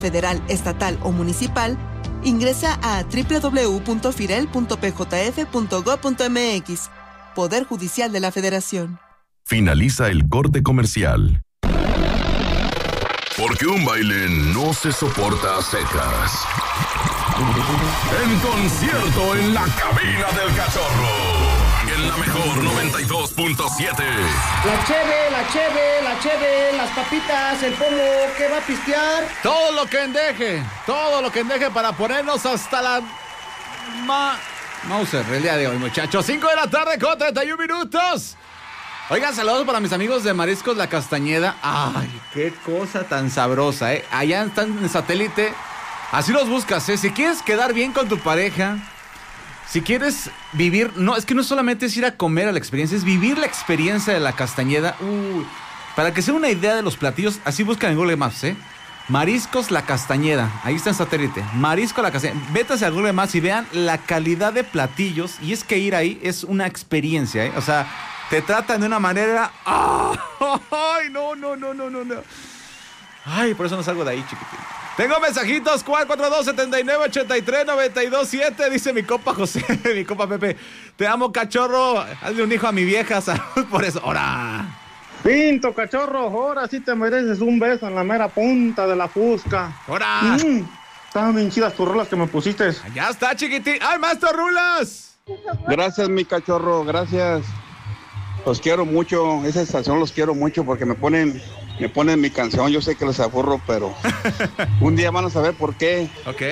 federal, estatal o municipal, ingresa a www.firel.pjf.gov.mx. Poder Judicial de la Federación. Finaliza el corte comercial. Porque un baile no se soporta a secas. En concierto en la cabina del Cachorro. En la mejor 92.7. La cheve, las papitas, el pomo, ¿qué va a pistear? Todo lo que endeje para ponernos hasta la Mauser el día de hoy, muchachos. 5 de la tarde con 31 minutos. Oigan, saludos para mis amigos de Mariscos La Castañeda. Ay, qué cosa tan sabrosa, ¿eh? Allá están en satélite. Así los buscas, ¿eh? Si quieres quedar bien con tu pareja, si quieres vivir... No, es que no solamente es ir a comer a la experiencia, es vivir la experiencia de La Castañeda. Para que sea una idea de los platillos, así buscan en Google Maps, ¿eh? Mariscos La Castañeda, ahí está en satélite. Marisco La Castañeda. Vétase a Google Maps y vean la calidad de platillos. Y es que ir ahí es una experiencia, ¿eh? O sea, te tratan de una manera... ¡Ay, no! Ay, por eso no salgo de ahí, chiquitín. Tengo mensajitos, 442-79-83-92-7. Dice mi compa José, mi compa Pepe. Te amo, cachorro. Hazle un hijo a mi vieja, salud por eso. ¡Hora! Pinto, cachorro, ahora sí te mereces un beso en la mera punta de la fusca. ¡Hora! Estaban bien chidas tus rolas que me pusiste. Ya está, chiquitín. ¡Ay, maestro Rulas! Gracias, mi cachorro, gracias. Los quiero mucho, esa estación los quiero mucho porque me ponen mi canción. Yo sé que les aburro, pero un día van a saber por qué. Ok.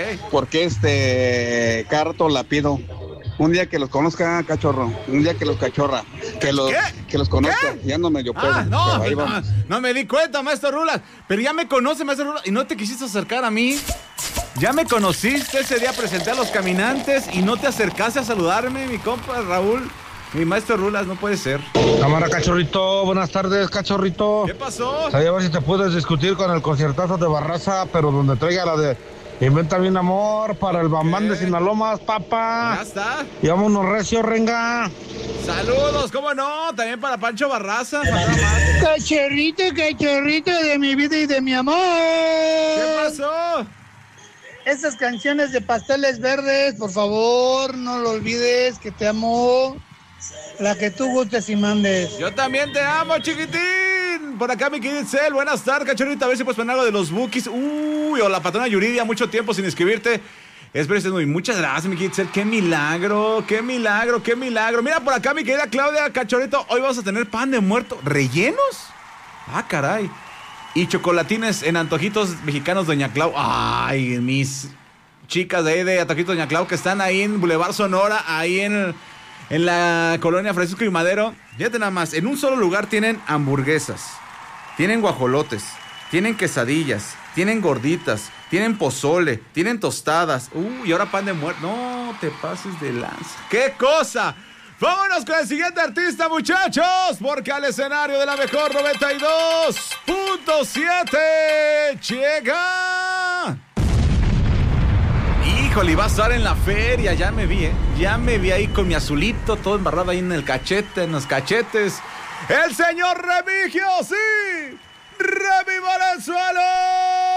Porque cada rato la pido. Un día que los conozca, cachorro. Un día que los cachorra. Que los conozca. Ya no me dio pedo. No me di cuenta, maestro Rulas. Pero ya me conoce, maestro Rulas. Y no te quisiste acercar a mí. Ya me conociste. Ese día presenté a los caminantes y no te acercaste a saludarme, mi compa Raúl. Mi maestro Rulas, no puede ser. Cámara, cachorrito. Buenas tardes, cachorrito. ¿Qué pasó? Sabía ver si te puedes discutir con el conciertazo de Barraza, pero donde traiga la de Inventa Bien Amor para el Bambán de Sinalomas, papá. Ya está. Y vámonos recio, renga. Saludos, ¿cómo no? También para Pancho Barraza. Cachorrito de mi vida y de mi amor. ¿Qué pasó? Esas canciones de Pasteles Verdes, por favor, no lo olvides, que te amo. La que tú gustes y mandes. Yo también te amo, chiquitín. Por acá, mi querido Cel. Buenas tardes, cachorrito. A ver si puedes poner algo de los Bookies. O la patrona Yuridia. Mucho tiempo sin escribirte. Espero estés muy. Muchas gracias, mi querido Cel. Qué milagro. Mira, por acá, mi querida Claudia, cachorrito. Hoy vamos a tener pan de muerto. ¿Rellenos? Ah, caray. Y chocolatines en Antojitos Mexicanos Doña Clau. Ay, mis chicas de ahí de Antojitos Doña Clau que están ahí en Boulevard Sonora, ahí en la colonia Francisco y Madero. Fíjate nada más, en un solo lugar tienen hamburguesas, tienen guajolotes, tienen quesadillas, tienen gorditas, tienen pozole, tienen tostadas. Y ahora pan de muerto. No te pases de lanza. ¡Qué cosa! Vámonos con el siguiente artista, muchachos, porque al escenario de la mejor 92.7 llega... Híjole, va a estar en la feria, ya me vi, Ya me vi ahí con mi azulito, todo embarrado ahí en el cachete, en los cachetes. ¡El señor Remigio, sí! ¡Remy Valenzuela!